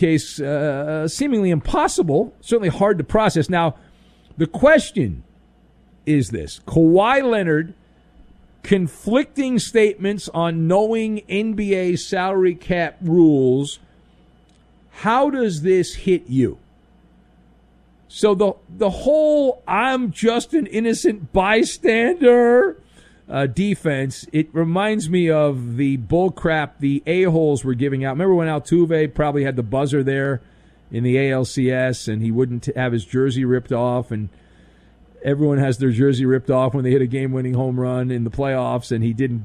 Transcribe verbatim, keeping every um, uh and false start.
case, uh, seemingly impossible, certainly hard to process. Now, the question is this. Kawhi Leonard, conflicting statements on knowing N B A salary cap rules. How does this hit you? So the the whole I'm just an innocent bystander uh, defense, it reminds me of the bull crap the A-holes were giving out. Remember when Altuve probably had the buzzer there in the A L C S and he wouldn't have his jersey ripped off, and everyone has their jersey ripped off when they hit a game-winning home run in the playoffs, and he didn't